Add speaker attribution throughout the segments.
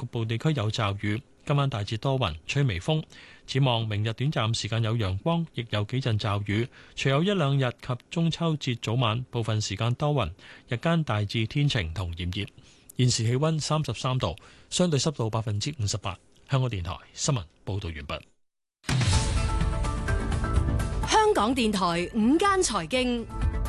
Speaker 1: 部地區有驟雨。今晚大致多雲，吹微風。展望明日短暫時間有陽光，亦有幾陣驟雨。隨後一兩日及中秋節早晚部分時間多雲，日間大致天晴同炎熱。現時氣溫33度，相對濕度58%。香港電台新聞報道完畢。
Speaker 2: 香港電台午間財經。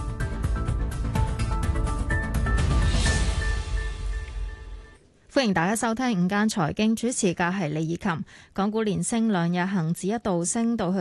Speaker 3: 歡迎大家收聽午間財經，主持嘅係李以琴。港股連升兩日，恒指一度升到去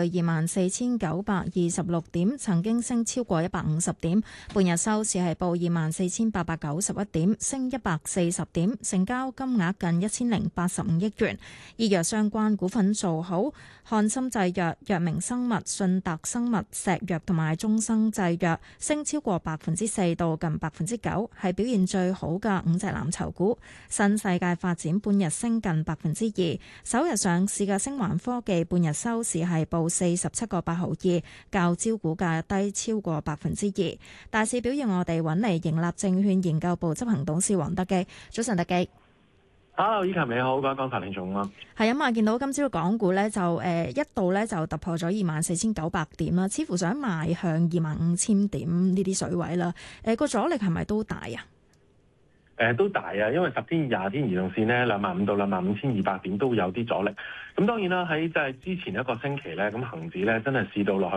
Speaker 3: 24,926點，曾經升超過150點。半日收市係報24,891點，升140點，成交金額近1085億元。醫藥相關股份做好，漢森製藥、藥明生物、信達生物、石藥同埋中生製藥升超過4%到近9%，係表現最好嘅5隻藍籌股。新世界發展半日升近2%，首日上市嘅星環科技半日收市係報47個8毫2，較招股價低超過2%。大市表現，我哋揾嚟盈立證券研究部執行董事黃德基。早晨，德基。
Speaker 4: Hello， 以琴你好，各位港台聽眾啊。
Speaker 3: 係啊嘛，見到今朝港股咧就一度咧就突破咗24,900點啦，似乎想邁向25,000點呢啲水位啦。個阻力係咪都大啊？
Speaker 4: 都大啊，因為10天、20天移動線咧25,000到25,200點都有啲阻力。咁當然啦，喺就係之前一個星期咧，咁恆指咧真係試到落去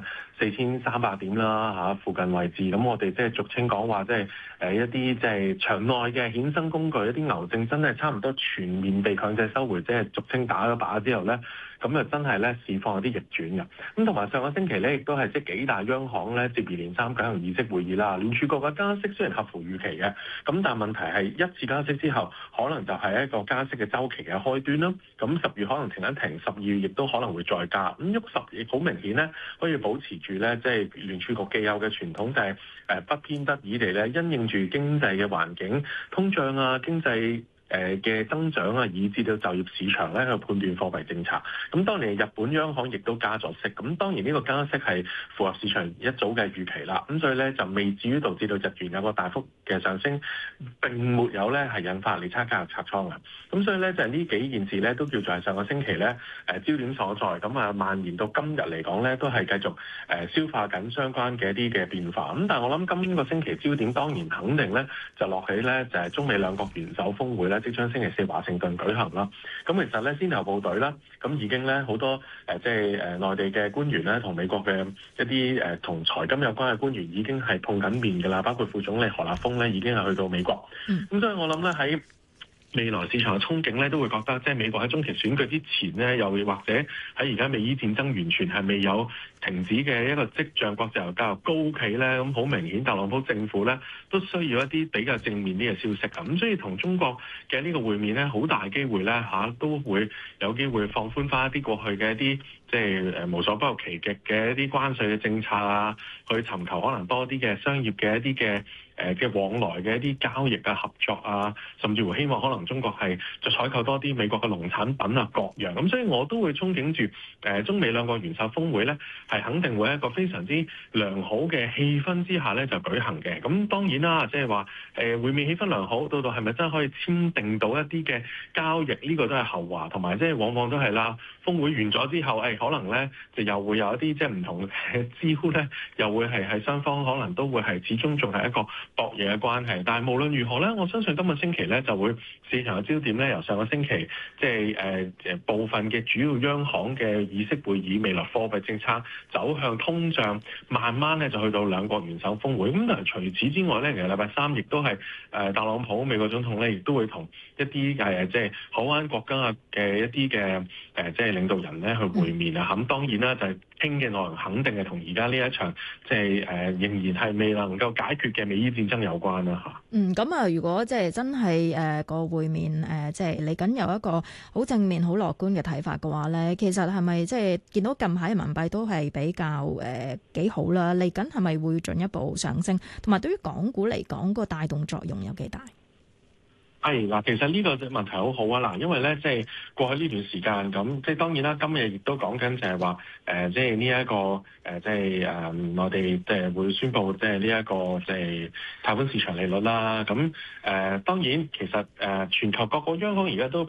Speaker 4: 24,300點啦嚇附近位置。咁我哋即係俗稱講話，即係一啲即係場內嘅衍生工具，一啲牛證真係差唔多全面被強制收回，即係俗稱打咗靶之後咧。咁就真係咧市況有啲逆轉嘅，咁同埋上個星期咧亦都係即係幾大央行咧接二連三舉行議息會議啦。聯儲局嘅加息雖然合乎預期嘅，咁但係問題係一次加息之後，可能就係一個加息嘅週期嘅開端啦。咁10月可能停一停，12月亦都可能會再加。咁喐10亦好明顯咧，可以保持住咧，即係聯儲局既有嘅傳統，就係不偏不倚地咧，因應住經濟嘅環境、通脹啊、經濟嘅增長啊，以至到就業市場咧去判斷貨幣政策。咁當年日本央行亦都加咗息，咁當然呢個加息係符合市場一早嘅預期啦。咁所以咧就未至於導致到日元有個大幅嘅上升，並沒有咧係引發利差交易拆倉嘅。咁所以咧就係呢幾件事咧都叫做係上個星期咧焦點所在。咁啊蔓延到今日嚟講咧，都係繼續消化緊相關嘅一啲嘅變化。咁但係我諗今個星期焦點當然肯定咧就落起咧就係中美兩國元首峰會咧。即將星期4華盛頓舉行啦，咁其實咧先頭部隊啦，咁已經咧好多即係內地嘅官員咧，同美國嘅一啲同財金有關嘅官員已經係碰緊面㗎啦，包括副總理何立峰咧已經係去到美國，咁所以我諗咧喺未來市場嘅憧憬咧，都會覺得即係美國喺中期選舉之前咧，又或者喺而家美伊戰爭完全係未有停止嘅一個跡象，國際油價高企咧，咁好明顯特朗普政府咧都需要一啲比較正面啲嘅消息咁，所以同中國嘅呢個會面咧，好大機會咧都會有機會放寬翻一啲過去嘅一啲即係無所不用其極嘅一啲關稅嘅政策啊，去尋求可能多啲嘅商業嘅一啲嘅往來嘅一啲交易啊、合作啊，甚至乎希望可能中國係就採購多啲美國嘅農產品啊各樣咁，所以我都會憧憬住中美兩個元首峰會咧係肯定會喺一個非常之良好嘅氣氛之下咧就舉行嘅。咁當然啦，即係話會面氣氛良好，到係咪真係可以簽訂到一啲嘅交易呢個都係後話，同埋即係往往都係啦，峰會完咗之後可能咧就又會有一啲即係唔同嘅招咧，又會係雙方可能都會係始終仲係一個博弈嘅關係。但係無論如何咧，我相信今個星期咧就會市場嘅焦點咧由上個星期即係部分嘅主要央行嘅議息會議未來貨幣政策走向通脹，慢慢咧就去到兩國元首峰會。咁但係除此之外咧，其實禮拜三亦都係特朗普美國總統咧亦都會同一啲即係海灣國家嘅一啲嘅即係領導人咧去會面啊。咁當然啦，就係傾嘅內容肯定係同而家呢一場即係仍然係未能夠解決嘅美伊戰爭有關啦嚇。
Speaker 3: 咁啊，如果即係真係個會面即係嚟緊有一個好正面、好樂觀嘅睇法嘅話咧，其實係咪即係見到近排人民幣都係比較幾好啦？嚟緊係咪會進一步上升？同埋對於港股嚟講，個帶動作用有幾大？
Speaker 4: 係嗱，其實呢個問題好好啊嗱，因為咧即係過去呢段時間咁，即係當然啦，今日亦都講緊就係話即係呢一個即係內地即係會宣布即係呢一個即係貸款市場利率啦。咁當然其實全球各個央行而家都